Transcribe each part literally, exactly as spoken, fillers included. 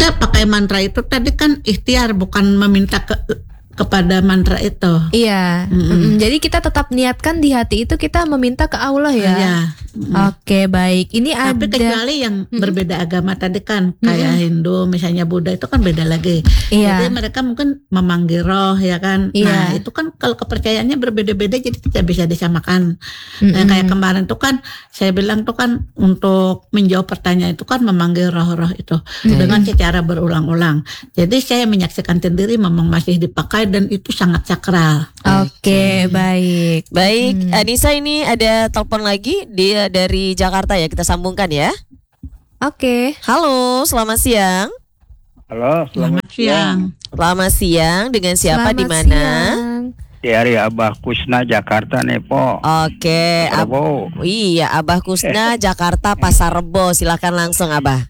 Enggak, pakai mantra itu tadi kan ikhtiar, bukan meminta ke kepada mantra itu. Iya. Mm-mm. Mm-mm. Jadi kita tetap niatkan di hati itu kita meminta ke Allah ya. Iya. Oke, baik. Ini Tapi ada kecuali yang Mm-mm. berbeda agama tadi kan, kayak Hindu misalnya, Buddha itu kan beda lagi. Iya. Jadi mereka mungkin memanggil roh ya kan. Iya. Nah itu kan kalau kepercayaannya berbeda-beda jadi tidak bisa disamakan. Mm-mm. Nah, kayak kemarin tuh kan saya bilang tuh kan untuk menjawab pertanyaan itu kan memanggil roh-roh itu Mm-mm. dengan secara berulang-ulang. Jadi saya menyaksikan sendiri memang masih dipakai dan itu sangat sakral. Oke, baik. Baik, Hmm. Anissa, ini ada telepon lagi, dia dari Jakarta ya, kita sambungkan ya. Oke. Halo, selamat siang. Halo, selamat, Selamat siang. Selamat siang, dengan siapa, Selamat di mana? siang. dari Abah Kusna Jakarta nih, Po. Oke, Ab- Prabowo. iya, Abah Kusna Jakarta Pasar Rebo, silakan langsung Abah.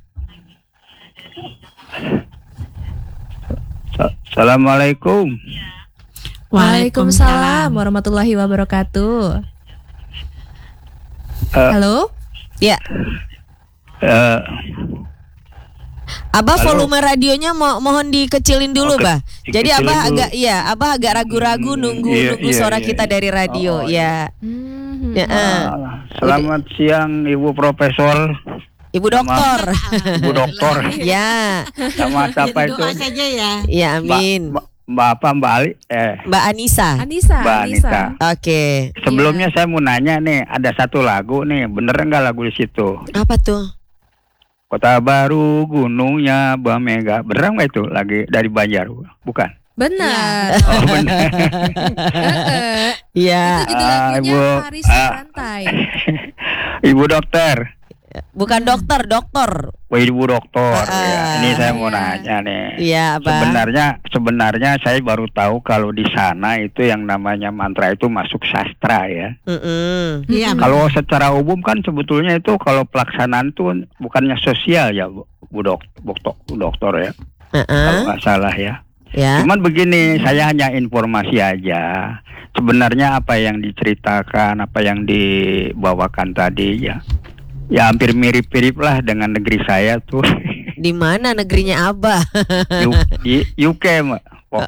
Sa- Assalamualaikum. Waalaikumsalam warahmatullahi wabarakatuh. Eh, Halo? Ya, eh, Abah Halo. volume radionya mo- mohon dikecilin dulu, Oke, Bah. Jadi dikecilin Abah dulu. agak, iya, Abah agak ragu-ragu Hmm, nunggu iya, nunggu iya, suara iya, kita iya. dari radio, Oh, ya. Hmm. Ya, eh. ah, selamat siang Ibu Profesor, Ibu doktor. Ibu Doktor. Ya, Sama siapa Jadi itu? doa saja ya. ya Mbak, amin. Mbak, Mbak apa Mbak Ali? Eh, Mbak Anissa. Anissa, Mbak Anissa. Anissa. Oke. Sebelumnya saya mau nanya nih, ada satu lagu nih, bener nggak lagu di situ? Apa tuh? Kota Baru, gunungnya Bamega, bener nggak itu lagi dari Banjar? Bukan? Benar. Oh bener. Heeh. Iya, Itu judul ah, lagunya Ibu, Paris ah. Pantai. Ibu dokter. bukan dokter, dokter. Oh, Ibu dokter. Ah, Ya, ini saya mau iya. nanya nih. Iya, Abah. Sebenarnya sebenarnya saya baru tahu kalau di sana itu yang namanya mantra itu masuk sastra ya. Mm-mm. Iya. Kalau secara umum kan sebetulnya itu kalau pelaksanaan itu bukannya sosial ya, Bu, Bu dok, Bu dok- Bu dokter ya. Kalau Uh-uh. nggak salah ya. Ya. Cuman begini, saya hanya informasi aja. Sebenarnya apa yang diceritakan, apa yang dibawakan tadi ya, ya hampir mirip-mirip lah dengan negeri saya tuh. Di mana negerinya Abah? U- di U K, Mbak. Oh,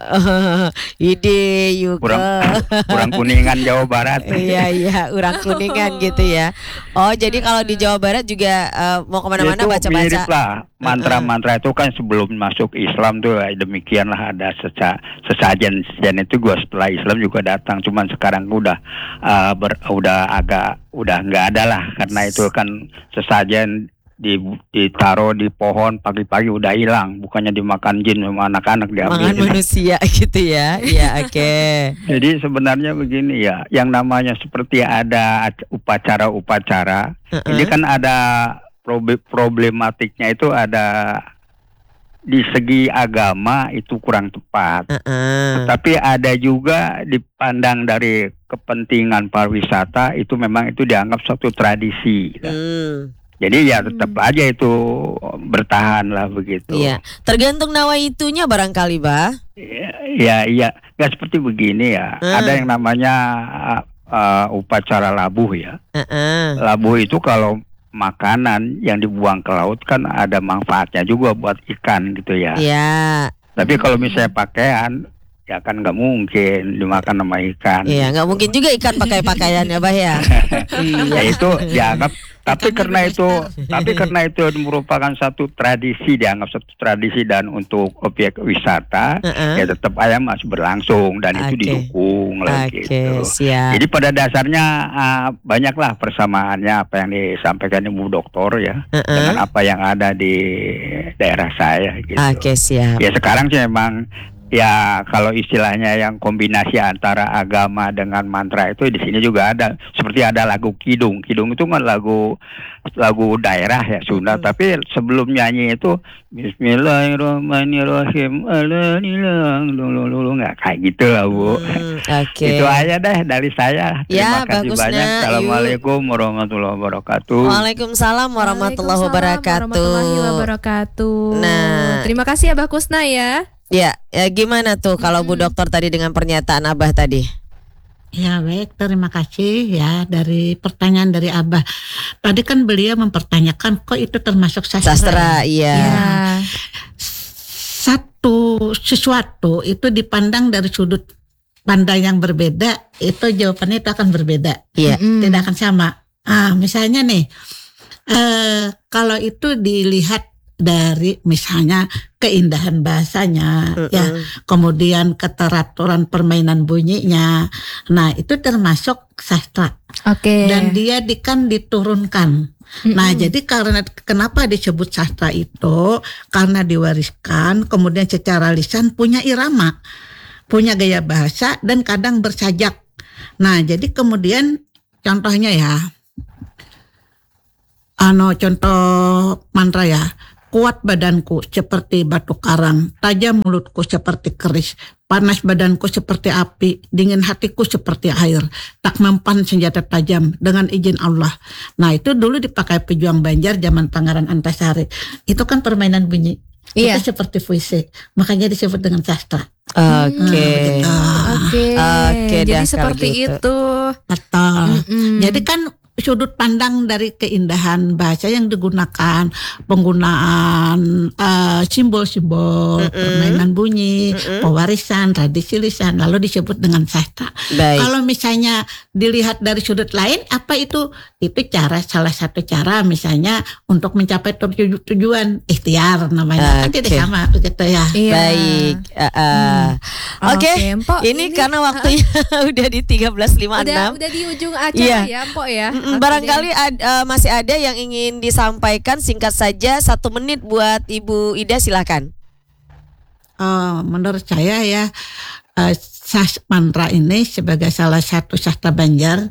Ide Yuka. kurang kurang Kuningan Jawa Barat. Iya iya, urang kuningan gitu ya. Oh, jadi kalau di Jawa Barat juga eh, mau kemana-mana Itu baca-baca. mirip lah. Mantra-mantra itu kan sebelum masuk Islam tuh ya, demikian lah, ada seca, sesajen sesajen itu gua setelah Islam juga datang. Cuman sekarang udah uh, ber, udah agak udah nggak ada lah, karena itu kan sesajen di ditaruh di pohon pagi-pagi udah hilang, bukannya dimakan jin sama anak-anak diambil. Mangan manusia gitu ya. Iya, oke. Jadi sebenarnya begini ya, yang namanya seperti ada ac- upacara-upacara, Uh-uh. ini kan ada probe- problematiknya itu ada di segi agama itu kurang tepat. Uh-uh. Tapi ada juga dipandang dari kepentingan pariwisata itu memang itu dianggap suatu tradisi. Hmm, Jadi ya tetap aja itu bertahan lah begitu. iya. Tergantung nawaitunya barangkali, Bah. Ya, iya, nggak seperti begini ya. Hmm. Ada yang namanya uh, upacara labuh ya. Uh-uh. Labuh itu kalau makanan yang dibuang ke laut kan ada manfaatnya juga buat ikan gitu ya. Iya. Tapi kalau misalnya pakaian, ya kan nggak mungkin dimakan sama ikan. Iya, nggak mungkin juga ikan pakai pakaian ya, Bah ya. Ya itu dianggap. Tapi Ikannya karena itu, berdaster. tapi karena itu merupakan satu tradisi, dianggap satu tradisi dan untuk objek wisata, Uh-uh. ya tetap ayam masih berlangsung dan itu Oke. didukung lah Oke, gitu. siap. Jadi pada dasarnya uh, banyaklah persamaannya apa yang disampaikan Ibu Doktor ya, Uh-uh. dengan apa yang ada di daerah saya gitu. Oke, siap. Ya sekarang sih memang ya kalau istilahnya yang kombinasi antara agama dengan mantra itu di sini juga ada, seperti ada lagu kidung. Kidung itu kan lagu lagu daerah ya Sunda, tapi sebelum nyanyi itu Bismillahirrahmanirrahim alanilang lulu nggak kayak gitu lah Bu. Hmm, oke. Itu aja deh dari saya. Ya, Terima kasih bagus, banyak. Nak. Assalamualaikum warahmatullahi wabarakatuh. Waalaikumsalam warahmatullahi Waalaikumsalam wabarakatuh. warahmatullahi wabarakatuh. Nah. Terima kasih Abah Kusna ya. Ya, ya gimana tuh kalau Bu Dokter tadi dengan pernyataan Abah tadi? Ya baik, terima kasih ya dari pertanyaan dari Abah. Tadi kan beliau mempertanyakan kok itu termasuk sastra. Sastra, iya. Ya. sesuatu itu dipandang dari sudut pandang yang berbeda, itu jawabannya itu akan berbeda. Iya. Mm-mm. Tidak akan sama. Ah, misalnya nih, eh, kalau itu dilihat dari misalnya keindahan bahasanya, Mm-mm. ya, kemudian keteraturan permainan bunyinya, nah itu termasuk sastra. Oke. Dan dia di, kan diturunkan. Nah, jadi karena kenapa disebut sastra itu? Karena diwariskan, kemudian secara lisan punya irama, punya gaya bahasa dan kadang bersajak. Nah, jadi kemudian contohnya ya, ano contoh mantra ya. Kuat badanku seperti batu karang, tajam mulutku seperti keris, panas badanku seperti api, dingin hatiku seperti air, tak mempan senjata tajam dengan izin Allah. Nah, itu dulu dipakai pejuang Banjar zaman Pangeran Antasari. Itu kan permainan bunyi. Iya. Itu seperti puisi, makanya disebut dengan sastra. Oke. Hmm, Oke. Oke, Jadi dah, kalau seperti gitu. itu. Betul. Mm-mm. Jadi kan sudut pandang dari keindahan bahasa yang digunakan, penggunaan eh, simbol-simbol, Mm-mm. permainan bunyi, Mm-mm. pewarisan, tradisi lisan, lalu disebut dengan sastra. Baik. Kalau misalnya dilihat dari sudut lain, apa itu? Itu cara, salah satu cara misalnya untuk mencapai tuju- tujuan ikhtiar namanya. Kan Oke. tidak sama begitu ya. Iya. Baik. uh, uh. Oke. Oke, Mpok, Ini, ini- karena waktunya udah di tiga belas lima puluh enam. Udah udah di ujung acara Iya. ya, Mpok ya. Mm-mm, Oke barangkali deh. ad- eh, masih ada yang ingin disampaikan singkat saja satu menit buat Ibu Ida, silakan. Oh, menurut saya ya, eh, sas mantra ini sebagai salah satu sastra Banjar